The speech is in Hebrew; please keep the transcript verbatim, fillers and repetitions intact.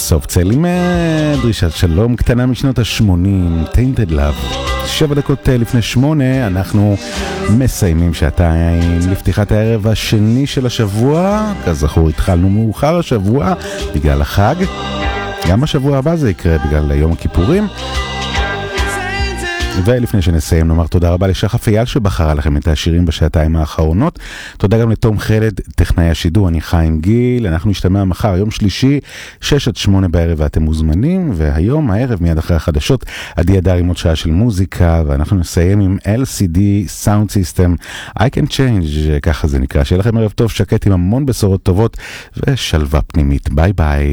סוף צל עם דרישת שלום קטנה משנות ה-שמונים, Tainted Love. שבע דקות לפני שמונה אנחנו מסיימים שעתיים לפתיחת הערב השני של השבוע. כזכור התחלנו מאוחר השבוע בגלל החג, גם השבוע הבא זה יקרה בגלל יום הכיפורים. ולפני שנסיים נאמר תודה רבה לשחף אייל שבחרה לכם את השירים בשעתיים האחרונות. תודה גם לתום חלד, טכנאי השידור. אני חיים גיל. אנחנו נשתמע מחר יום שלישי שש עד שמונה בערב ואתם מוזמנים, והיום הערב מיד אחרי החדשות עדי אדר עם עוד שעה של מוזיקה, ואנחנו נסיים עם אל סי די Sound System I Can Change, ככה זה נקרא. שיהיה לכם ערב טוב שקט עם המון בשורות טובות ושלווה פנימית. ביי ביי.